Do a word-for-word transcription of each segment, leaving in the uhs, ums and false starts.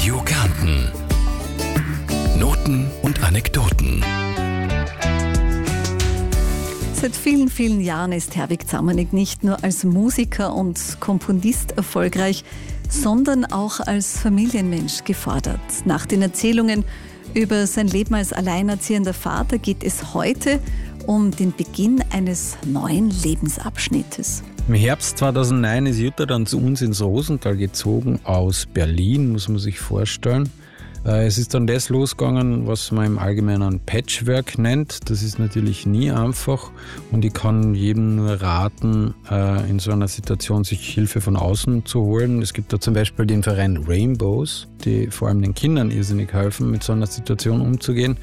Radio Kärnten. Noten und Anekdoten. Seit vielen, vielen Jahren ist Herwig Zamanek nicht nur als Musiker und Komponist erfolgreich, sondern auch als Familienmensch gefordert. Nach den Erzählungen über sein Leben als alleinerziehender Vater geht es heute um den Beginn eines neuen Lebensabschnittes. Im Herbst zweitausendneun ist Jutta dann zu uns ins Rosental gezogen, aus Berlin, muss man sich vorstellen. Es ist dann das losgegangen, was man im Allgemeinen Patchwork nennt. Das ist natürlich nie einfach und ich kann jedem nur raten, in so einer Situation sich Hilfe von außen zu holen. Es gibt da zum Beispiel den Verein Rainbows, die vor allem den Kindern irrsinnig helfen, mit so einer Situation umzugehen.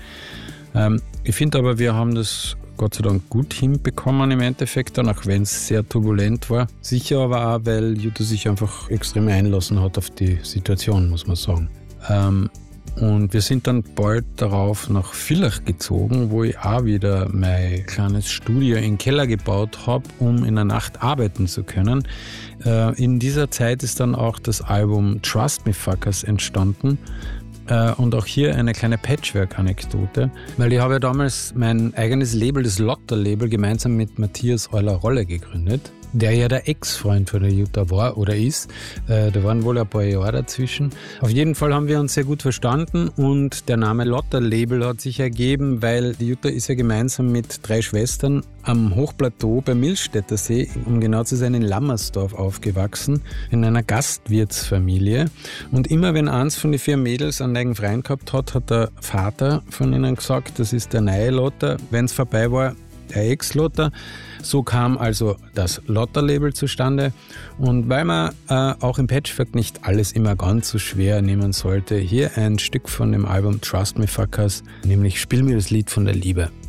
Ich finde aber, wir haben das Gott sei Dank gut hinbekommen im Endeffekt, dann, auch wenn es sehr turbulent war. Sicher aber auch, weil Jutta sich einfach extrem einlassen hat auf die Situation, muss man sagen. Ähm, und wir sind dann bald darauf nach Villach gezogen, wo ich auch wieder mein kleines Studio im Keller gebaut habe, um in der Nacht arbeiten zu können. Äh, in dieser Zeit ist dann auch das Album Trust Me Fuckers entstanden. Und auch hier eine kleine Patchwork-Anekdote, weil ich habe ja damals mein eigenes Label, das Lotter-Label, gemeinsam mit Matthias Euler-Rolle gegründet, der ja der Ex-Freund von der Jutta war oder ist. Äh, da waren wohl ein paar Jahre dazwischen. Auf jeden Fall haben wir uns sehr gut verstanden und der Name Lotter-Label hat sich ergeben, weil die Jutta ist ja gemeinsam mit drei Schwestern am Hochplateau beim Milchstädter See, um genau zu sein, in Lammersdorf aufgewachsen, in einer Gastwirtsfamilie. Und immer wenn eins von den vier Mädels einen eigenen Freund gehabt hat, hat der Vater von ihnen gesagt, das ist der neue Lotter. Wenn es vorbei war, der Ex-Lotter. So kam also das Lotter-Label zustande. Und weil man äh, auch im Patchwork nicht alles immer ganz so schwer nehmen sollte, hier ein Stück von dem Album Trust Me Fuckers, nämlich Spiel mir das Lied von der Liebe.